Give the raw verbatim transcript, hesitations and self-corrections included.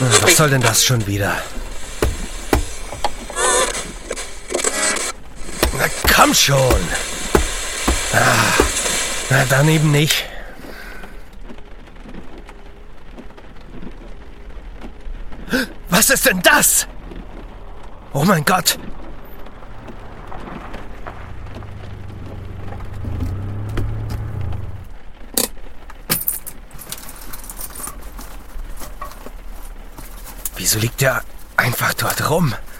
Was soll denn das schon wieder? Na komm schon! Ah, na dann eben nicht. Was ist denn das? Oh mein Gott! Wieso liegt der einfach dort rum?